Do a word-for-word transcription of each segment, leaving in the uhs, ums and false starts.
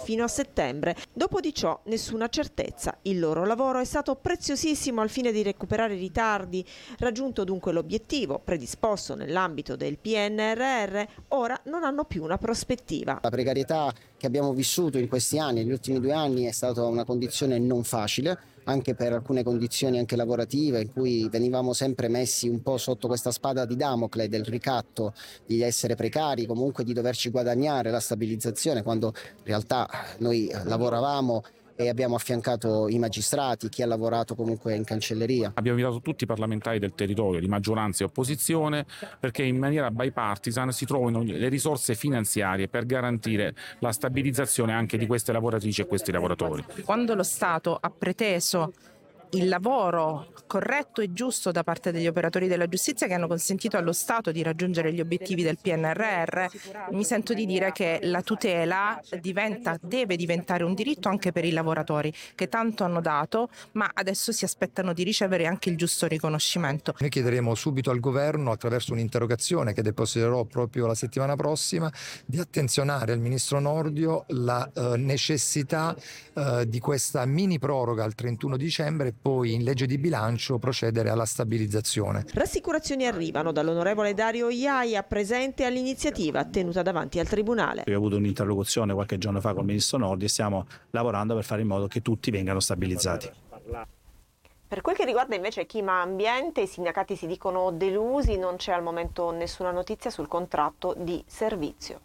fino a settembre. Dopo di ciò nessuna certezza. Il loro lavoro è stato preziosissimo al fine di recuperare i ritardi. Raggiunto dunque l'obiettivo predisposto nell'ambito del P N R R, ora non hanno più una prospettiva. La precarietà che abbiamo vissuto in questi anni, negli ultimi due anni, è stata una condizione non facile, anche per alcune condizioni anche lavorative in cui venivamo sempre messi un po' sotto questa spada di Damocle del ricatto di essere precari, comunque di doverci guadagnare la stabilizzazione, quando in realtà noi lavoravamo e abbiamo affiancato i magistrati, chi ha lavorato comunque in cancelleria. Abbiamo invitato tutti i parlamentari del territorio, di maggioranza e opposizione, perché in maniera bipartisan si trovino le risorse finanziarie per garantire la stabilizzazione anche di queste lavoratrici e questi lavoratori. Quando lo Stato ha preteso il lavoro corretto e giusto da parte degli operatori della giustizia che hanno consentito allo Stato di raggiungere gli obiettivi del P N R R, mi sento di dire che la tutela diventa, deve diventare un diritto anche per i lavoratori che tanto hanno dato, ma adesso si aspettano di ricevere anche il giusto riconoscimento. Noi chiederemo subito al governo, attraverso un'interrogazione che depositerò proprio la settimana prossima, di attenzionare al ministro Nordio la eh, necessità eh, di questa mini proroga al trentuno dicembre, poi in legge di bilancio procedere alla stabilizzazione. Rassicurazioni arrivano dall'onorevole Dario Iaia, presente all'iniziativa tenuta davanti al Tribunale. Io ho avuto un'interlocuzione qualche giorno fa con il ministro Nordio e stiamo lavorando per fare in modo che tutti vengano stabilizzati. Per quel che riguarda invece Chima Ambiente, i sindacati si dicono delusi, non c'è al momento nessuna notizia sul contratto di servizio.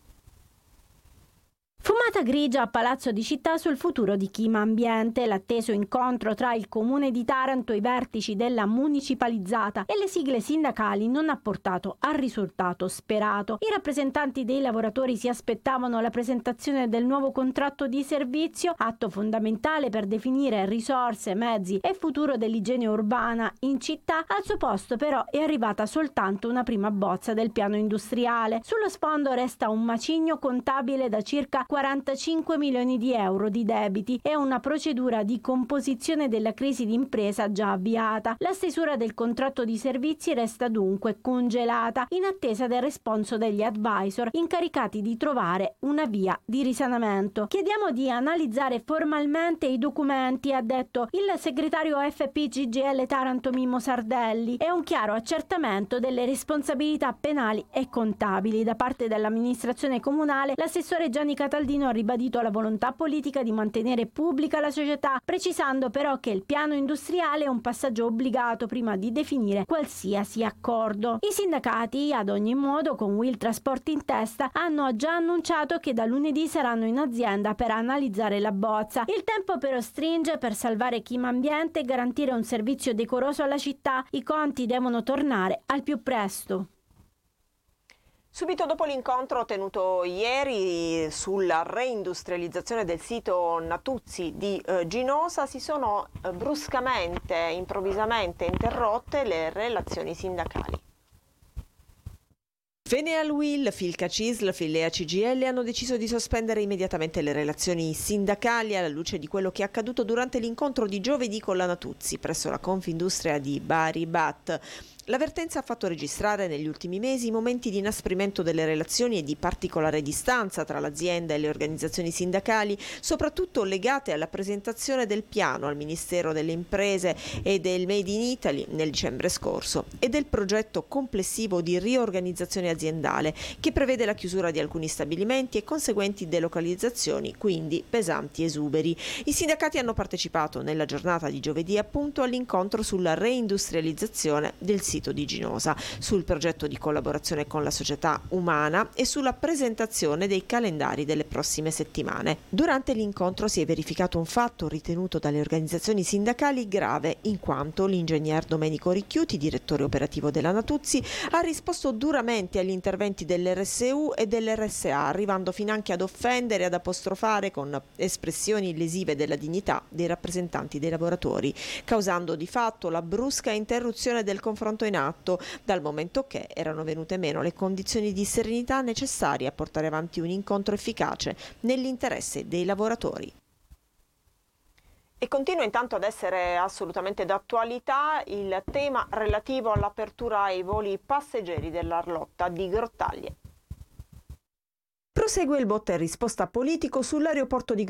Fumata grigia a Palazzo di Città sul futuro di Chima Ambiente, l'atteso incontro tra il Comune di Taranto, i vertici della municipalizzata e le sigle sindacali non ha portato al risultato sperato. I rappresentanti dei lavoratori si aspettavano la presentazione del nuovo contratto di servizio, atto fondamentale per definire risorse, mezzi e futuro dell'igiene urbana in città. Al suo posto però è arrivata soltanto una prima bozza del piano industriale. Sullo sfondo resta un macigno contabile da circa quarantacinque milioni di euro di debiti e una procedura di composizione della crisi d'impresa già avviata. La stesura del contratto di servizi resta dunque congelata in attesa del responso degli advisor incaricati di trovare una via di risanamento. Chiediamo di analizzare formalmente i documenti, ha detto il segretario F P G G L Taranto Mimmo Sardelli, e un chiaro accertamento delle responsabilità penali e contabili. Da parte dell'amministrazione comunale, l'assessore Gianni Cataldi ha ribadito la volontà politica di mantenere pubblica la società, precisando però che il piano industriale è un passaggio obbligato prima di definire qualsiasi accordo. I sindacati, ad ogni modo, con Will Trasport in testa, hanno già annunciato che da lunedì saranno in azienda per analizzare la bozza. Il tempo però stringe per salvare Chima Ambiente e garantire un servizio decoroso alla città. I conti devono tornare al più presto. Subito dopo l'incontro tenuto ieri sulla reindustrializzazione del sito Natuzzi di eh, Ginosa si sono eh, bruscamente, improvvisamente interrotte le relazioni sindacali. Feneal-Will, Filca Cisl, Filea C G I L hanno deciso di sospendere immediatamente le relazioni sindacali alla luce di quello che è accaduto durante l'incontro di giovedì con la Natuzzi presso la Confindustria di Bari B A T. L'avvertenza ha fatto registrare negli ultimi mesi momenti di inasprimento delle relazioni e di particolare distanza tra l'azienda e le organizzazioni sindacali, soprattutto legate alla presentazione del piano al Ministero delle Imprese e del Made in Italy nel dicembre scorso e del progetto complessivo di riorganizzazione aziendale che prevede la chiusura di alcuni stabilimenti e conseguenti delocalizzazioni, quindi pesanti esuberi. I sindacati hanno partecipato nella giornata di giovedì appunto all'incontro sulla reindustrializzazione del sito di Ginosa, sul progetto di collaborazione con la società umana e sulla presentazione dei calendari delle prossime settimane. Durante l'incontro si è verificato un fatto ritenuto dalle organizzazioni sindacali grave, in quanto l'ingegner Domenico Ricchiuti, direttore operativo della Natuzzi, ha risposto duramente agli interventi dell'R S U e dell'R S A, arrivando finanche ad offendere e ad apostrofare con espressioni lesive della dignità dei rappresentanti dei lavoratori, causando di fatto la brusca interruzione del confronto in atto, dal momento che erano venute meno le condizioni di serenità necessarie a portare avanti un incontro efficace nell'interesse dei lavoratori. E continua intanto ad essere assolutamente d'attualità il tema relativo all'apertura ai voli passeggeri dell'Arlotta di Grottaglie. Prosegue il botta e risposta politico sull'aeroporto di